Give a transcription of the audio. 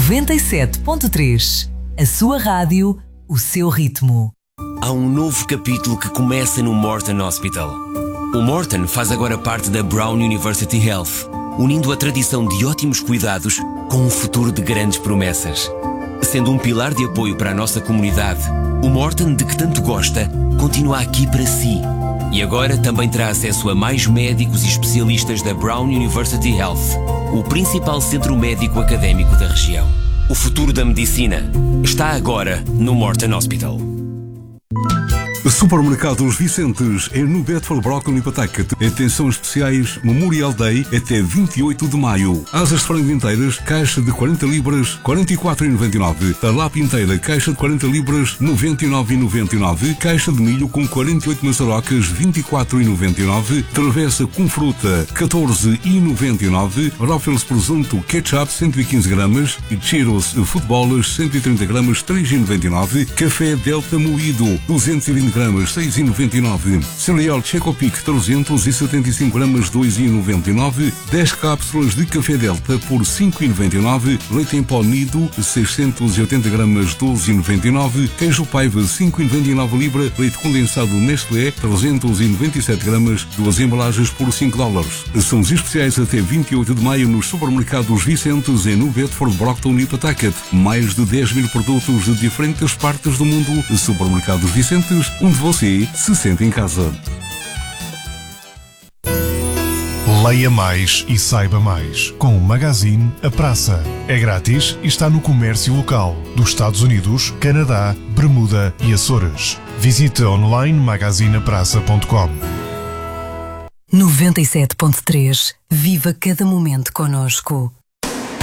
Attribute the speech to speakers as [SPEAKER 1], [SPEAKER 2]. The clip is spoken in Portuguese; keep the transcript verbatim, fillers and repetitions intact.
[SPEAKER 1] noventa e sete ponto três. A sua rádio, o seu ritmo.
[SPEAKER 2] Há um novo capítulo que começa no Morton Hospital. O Morton faz agora parte da Brown University Health, unindo a tradição de ótimos cuidados com um futuro de grandes promessas. Sendo um pilar de apoio para a nossa comunidade, o Morton, de que tanto gosta, continua aqui para si. E agora também terá acesso a mais médicos e especialistas da Brown University Health, o principal centro médico académico da região. O futuro da medicina está agora no Morton Hospital.
[SPEAKER 3] Supermercados Vicentes é no Bedford Brockton e Pawtucket. Atenções especiais Memorial Day até vinte e oito de maio. Asas de frango inteiras, caixa de quarenta libras, quarenta e quatro reais e noventa e nove centavos. Talapa inteira, caixa de quarenta libras, noventa e nove reais e noventa e nove centavos. Caixa de milho com quarenta e oito maçarocas, vinte e quatro reais e noventa e nove centavos. Travessa com fruta, catorze reais e noventa e nove centavos. Ruffles presunto, ketchup, cento e quinze gramas. E Cheetos futebolas, cento e trinta gramas, três reais e noventa e nove centavos. Café Delta moído, duzentos e vinte gramas, seis reais e noventa e nove centavos. Cereal Checopic trezentos e setenta e cinco gramas, dois reais e noventa e nove centavos. dez cápsulas de café Delta por cinco reais e noventa e nove centavos. Leite em pó Nido, seiscentos e oitenta gramas, doze reais e noventa e nove centavos. Queijo Paiva, cinco reais e noventa e nove centavos libra. Leite condensado Nestlé, trezentos e noventa e sete gramas, duas embalagens por cinco dólares. São os especiais até vinte e oito de maio nos supermercados Vicentes em no Bedford, Brockton e Pawtucket. Mais de dez mil produtos de diferentes partes do mundo. Supermercados Vicentes, onde você se sente em casa.
[SPEAKER 4] Leia mais e saiba mais com o Magazine A Praça. É grátis e está no comércio local dos Estados Unidos, Canadá, Bermuda e Açores. Visite online magazine a praça ponto com.
[SPEAKER 1] noventa e sete ponto três. Viva cada momento connosco.